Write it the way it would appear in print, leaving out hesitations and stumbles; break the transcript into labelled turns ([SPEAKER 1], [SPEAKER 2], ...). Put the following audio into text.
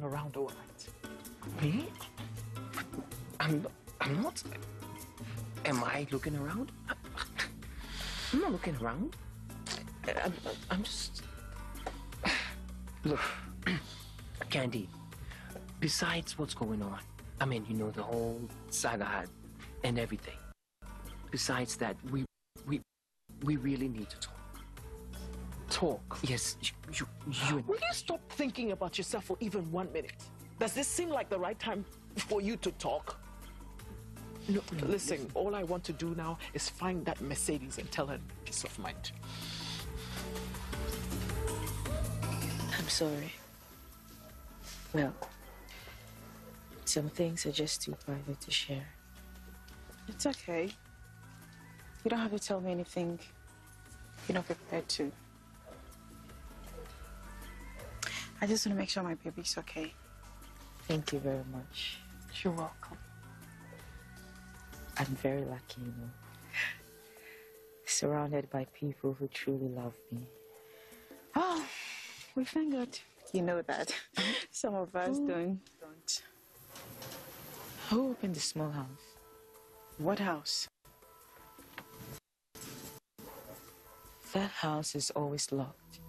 [SPEAKER 1] around all night.
[SPEAKER 2] Me? I'm not. Am I looking around? I'm not looking around. I'm just... Look, Candy, besides what's going on, I mean, you know, the whole saga and everything. Besides that, we really need to talk.
[SPEAKER 1] Talk?
[SPEAKER 2] Yes, you and
[SPEAKER 1] Will you stop thinking about yourself for even 1 minute? Does this seem like the right time for you to talk? No, listen, all I want to do now is find that Mercedes and tell her peace of mind.
[SPEAKER 3] I'm sorry. Well, some things are just too private to share.
[SPEAKER 4] It's okay. You don't have to tell me anything you're not prepared to. I just want to make sure my baby's okay.
[SPEAKER 3] Thank you very much.
[SPEAKER 4] You're welcome.
[SPEAKER 3] I'm very lucky, you know. Surrounded by people who truly love me.
[SPEAKER 4] Oh, we thank God. You know that. Some of us don't.
[SPEAKER 3] Who opened the small house?
[SPEAKER 4] What house?
[SPEAKER 3] That house is always locked.